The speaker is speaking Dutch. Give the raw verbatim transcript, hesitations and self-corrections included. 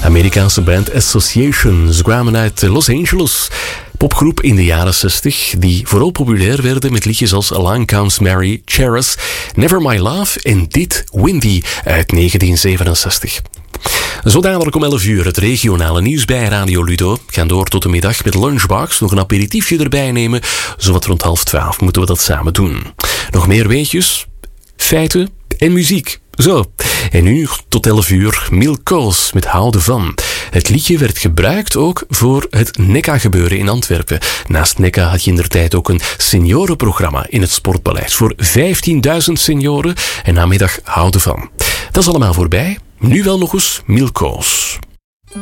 Amerikaanse band Association. Ze kwamen uit Los Angeles. Popgroep in de jaren zestig, die vooral populair werden met liedjes als Along Comes Mary, Cherish, Never My Love en dit Windy uit negentien zevenenzestig. Zo dadelijk om elf uur het regionale nieuws bij Radio Ludo. Gaan door tot de middag met Lunchbox. Nog een aperitiefje erbij nemen. Zowat rond half twaalf moeten we dat samen doen. Nog meer weetjes, feiten en muziek. Zo, en nu tot elf uur Milkoos met Houden van. Het liedje werd gebruikt ook voor het Nekka-gebeuren in Antwerpen. Naast Nekka had je indertijd ook een seniorenprogramma in het Sportpaleis voor vijftienduizend senioren en namiddag Houden van. Dat is allemaal voorbij. Nu wel nog eens Milkoos.